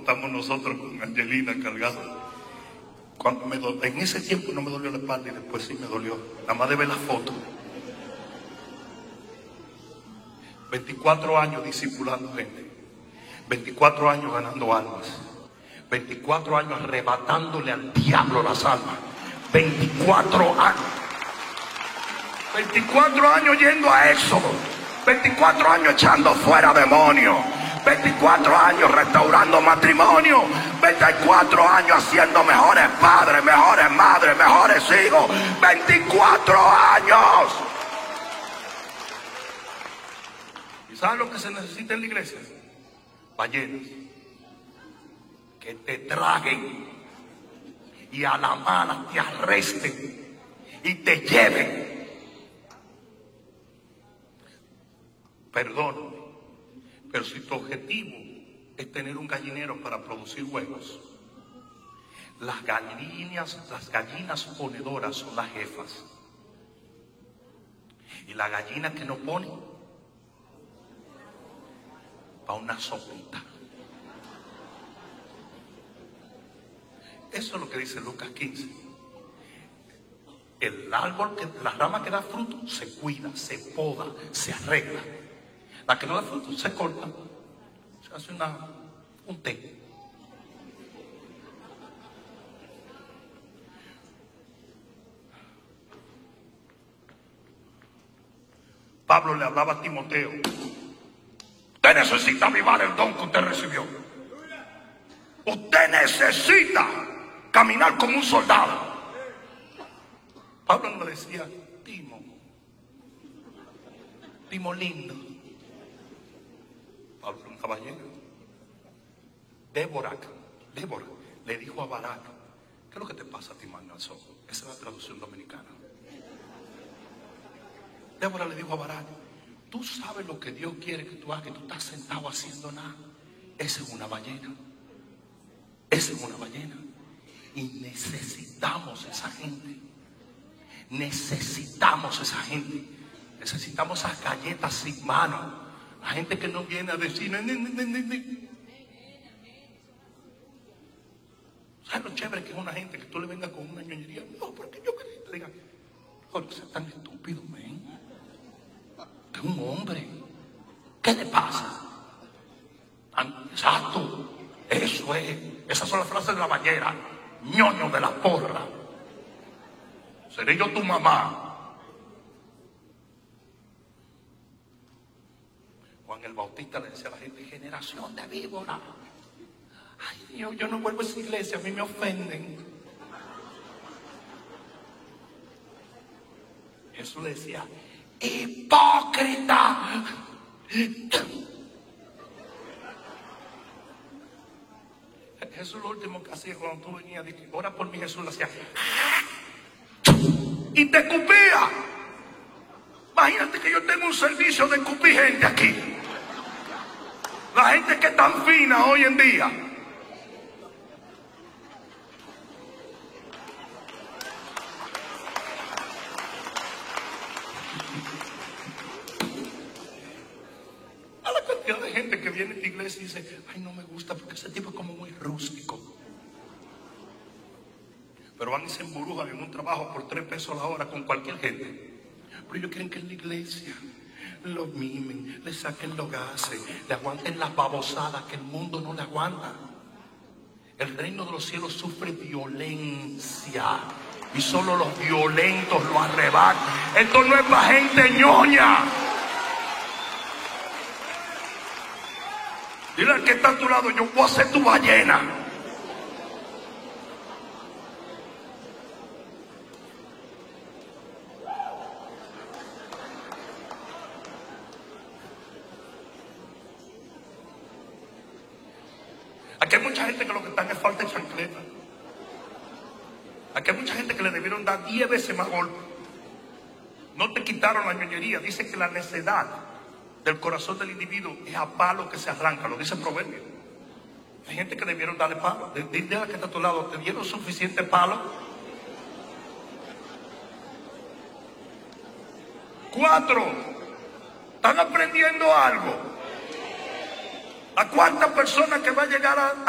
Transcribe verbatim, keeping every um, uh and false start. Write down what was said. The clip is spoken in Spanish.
estamos nosotros con Angelina cargados. Cuando me do... En ese tiempo no me dolió la espalda y después sí me dolió. Nada más de ver la foto. veinticuatro años discipulando gente. veinticuatro años ganando almas. veinticuatro años arrebatándole al diablo las almas. veinticuatro años. veinticuatro años yendo a Éxodo. veinticuatro años echando fuera demonios. veinticuatro años restaurando matrimonio. veinticuatro años haciendo mejores padres, mejores madres, mejores hijos. veinticuatro años. ¿Y sabes lo que se necesita en la iglesia? Ballenas que te traguen y a la mala te arresten y te lleven. Perdón, pero si tu objetivo es tener un gallinero para producir huevos, las gallinas, las gallinas ponedoras son las jefas. Y la gallina que no pone, para una sopita. Eso es lo que dice Lucas quince. El árbol, que, la rama que da fruto, se cuida, se poda, se arregla. La que no da fruto, se corta, se hace una, un té. Pablo le hablaba a Timoteo. Usted necesita avivar el don que usted recibió. Usted necesita caminar como un soldado. Pablo no le decía, Timo, Timo lindo. Pablo era un caballero. Débora, Débora le dijo a Barak, ¿qué es lo que te pasa a ti, Manazón? Esa es la traducción dominicana. Débora le dijo a Barak, tú sabes lo que Dios quiere que tú hagas, que tú estás sentado haciendo nada. Esa es una ballena. Esa es una ballena. Y necesitamos esa gente. Necesitamos esa gente. Necesitamos esas galletas sin mano. La gente que no viene a decir, ne, ne, ne, ne, ne. ¿Sabes lo chévere que es una gente que tú le vengas con una ñoñería? No, porque yo quería que te digan, no seas tan estúpido, men. Que es un hombre. ¿Qué le pasa? Exacto. Eso es. Esas son las frases de la ballera. Ñoño de la porra. Seré yo tu mamá. Juan el Bautista le decía a la gente, generación de víbora. Ay Dios, yo no vuelvo a esa iglesia, a mí me ofenden. Jesús le decía, hipócrita. Jesús lo último que hacía cuando tú venías, dije, ora por mí, Jesús le hacía y te escupía. Imagínate que yo tengo un servicio de escupir gente aquí. La gente que es tan fina hoy en día. A la cantidad de gente que viene a esta iglesia y dice, ay, no me gusta porque ese tipo es como muy rústico. Pero van y se emburujan en un trabajo por tres pesos la hora con cualquier gente. Pero ellos quieren que en la iglesia los mimen, le saquen los gases, le aguanten las babosadas que el mundo no le aguanta. El reino de los cielos sufre violencia y solo los violentos lo arrebatan. Esto no es para gente ñoña. Dile al que está a tu lado, yo voy a ser tu ballena. Aquí hay mucha gente que lo que están es falta de chancleta. Aquí hay mucha gente que le debieron dar diez veces más golpes. No te quitaron la ñoñería. Dice que la necedad del corazón del individuo es a palo que se arranca. Lo dice el proverbio. Hay gente que debieron darle palo. Dile a la que está a tu lado, ¿te dieron suficiente palo? Cuatro. ¿Están aprendiendo algo? ¿A cuántas personas que va a llegar a